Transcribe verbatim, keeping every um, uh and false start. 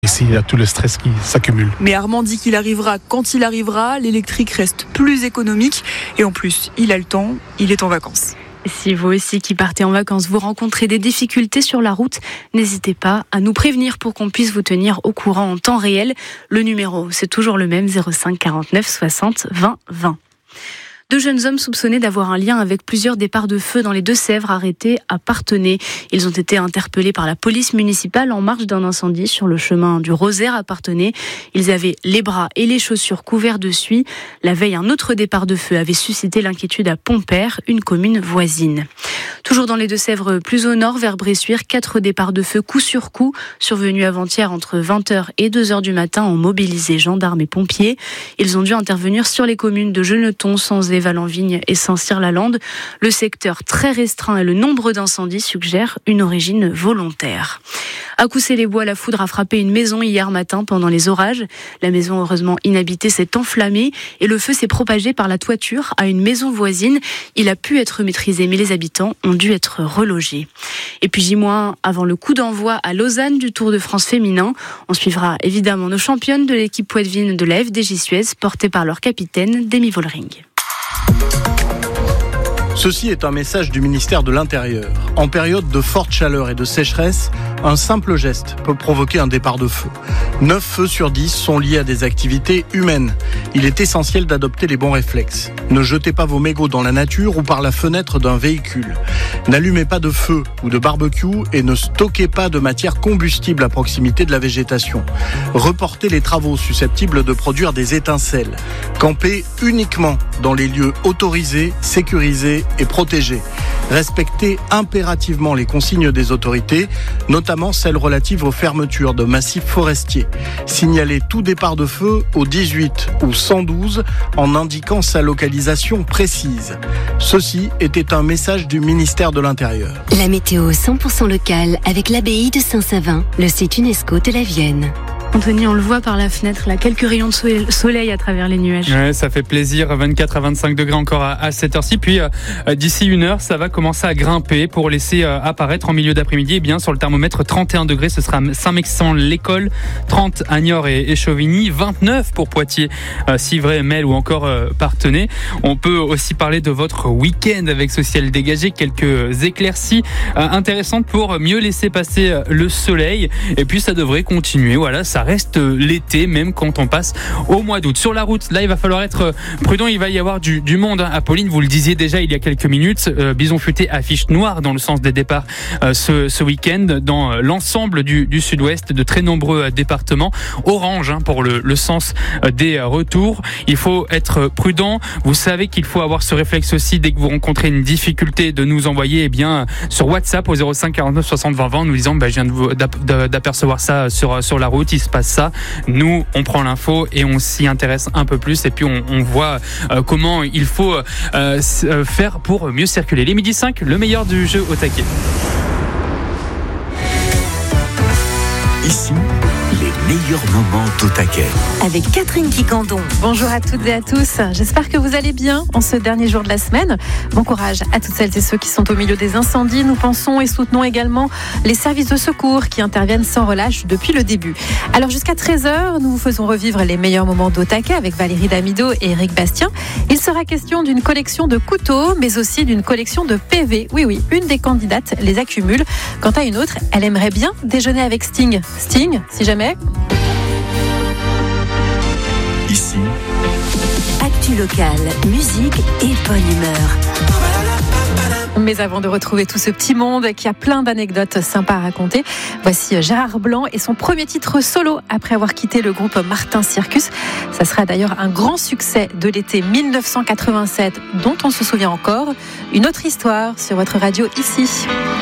Ici, il y a tout le stress qui s'accumule. Mais Armand dit qu'il arrivera quand il arrivera, l'électrique reste plus économique et en plus, il a le temps, il est en vacances. Si vous aussi qui partez en vacances, vous rencontrez des difficultés sur la route, n'hésitez pas à nous prévenir pour qu'on puisse vous tenir au courant en temps réel. Le numéro, c'est toujours le même, zéro cinq quarante-neuf soixante vingt vingt. Deux jeunes hommes soupçonnés d'avoir un lien avec plusieurs départs de feu dans les Deux-Sèvres arrêtés à Parthenay. Ils ont été interpellés par la police municipale en marge d'un incendie sur le chemin du Rosaire à Parthenay. Ils avaient les bras et les chaussures couverts de suie. La veille, un autre départ de feu avait suscité l'inquiétude à Pompère, une commune voisine. Toujours dans les Deux-Sèvres, plus au nord, vers Bressuire, quatre départs de feu coup sur coup, survenus avant-hier entre vingt heures et deux heures du matin, ont mobilisé gendarmes et pompiers. Ils ont dû intervenir sur les communes de Geneton, Sanzé, Valenvigne et Saint-Cyr-la-Lande. Le secteur très restreint et le nombre d'incendies suggèrent une origine volontaire. À Coussay-les-Bois, la foudre a frappé une maison hier matin pendant les orages. La maison, heureusement inhabitée, s'est enflammée et le feu s'est propagé par la toiture à une maison voisine. Il a pu être maîtrisé, mais les habitants ont dû être relogés. Et puis J- avant le coup d'envoi à Lausanne du Tour de France féminin, on suivra évidemment nos championnes de l'équipe poitevine de la F D J Suez, portée par leur capitaine Demi Vollering. Ceci est un message du ministère de l'Intérieur. En période de forte chaleur et de sécheresse, un simple geste peut provoquer un départ de feu. neuf feux sur dix sont liés à des activités humaines. Il est essentiel d'adopter les bons réflexes. Ne jetez pas vos mégots dans la nature ou par la fenêtre d'un véhicule. N'allumez pas de feu ou de barbecue et ne stockez pas de matière combustible à proximité de la végétation. Reportez les travaux susceptibles de produire des étincelles. Campez uniquement dans les lieux autorisés, sécurisés et protégés. Respectez impérativement les consignes des autorités, notamment celles relatives aux fermetures de massifs forestiers. Signalez tout départ de feu au dix-huit ou cent douze en indiquant sa localisation précise. Ceci était un message du ministère de l'Intérieur. La météo cent pour cent locale avec l'abbaye de Saint-Savin, le site UNESCO de la Vienne. Anthony, on le voit par la fenêtre, là, quelques rayons de soleil à travers les nuages. Ouais, ça fait plaisir, vingt-quatre à vingt-cinq degrés encore à, à cette heure-ci. Puis euh, d'ici une heure, ça va commencer à grimper pour laisser euh, apparaître en milieu d'après-midi. Et bien sur le thermomètre, trente et un degrés, ce sera Saint-Mexan-l'École, trente à Niort et, et Chauvigny, vingt-neuf pour Poitiers, euh, Civray, Mel ou encore euh, Parthenay. On peut aussi parler de votre week-end avec ce ciel dégagé, quelques éclaircies euh, intéressantes pour mieux laisser passer euh, le soleil. Et puis ça devrait continuer. Voilà, ça reste l'été, même quand on passe au mois d'août. Sur la route, là, il va falloir être prudent. Il va y avoir du, du monde. Apolline, vous le disiez déjà il y a quelques minutes, euh, Bison Futé affiche noire dans le sens des départs euh, ce, ce week-end dans l'ensemble du, du sud-ouest, de très nombreux départements. Orange hein, pour le, le sens des retours. Il faut être prudent. Vous savez qu'il faut avoir ce réflexe aussi dès que vous rencontrez une difficulté de nous envoyer eh bien, sur WhatsApp au zéro cinq quarante-neuf soixante vingt vingt, nous disant bah, je viens de vous, d'apercevoir ça sur, sur la route, il se passe ça. Nous, on prend l'info et on s'y intéresse un peu plus et puis on, on voit euh, comment il faut euh, faire pour mieux circuler. Les midi cinq, le meilleur du jeu au taquet. Ici, les meilleurs moments au taquet. Avec Catherine Quicandon. Bonjour à toutes et à tous. J'espère que vous allez bien en ce dernier jour de la semaine. Bon courage à toutes celles et ceux qui sont au milieu des incendies. Nous pensons et soutenons également les services de secours qui interviennent sans relâche depuis le début. Alors jusqu'à treize heures, nous vous faisons revivre les meilleurs moments d'au taquet avec Valérie Damido et Eric Bastien. Il sera question d'une collection de couteaux, mais aussi d'une collection de P V. Oui, oui, une des candidates les accumule. Quant à une autre, elle aimerait bien déjeuner avec Sting. Sting, si jamais. Ici, Actu locale, musique et bonne humeur. Mais avant de retrouver tout ce petit monde qui a plein d'anecdotes sympas à raconter, voici Gérard Blanc et son premier titre solo après avoir quitté le groupe Martin Circus. Ça sera d'ailleurs un grand succès de l'été mille neuf cent quatre-vingt-sept dont on se souvient encore. Une autre histoire sur votre radio ici.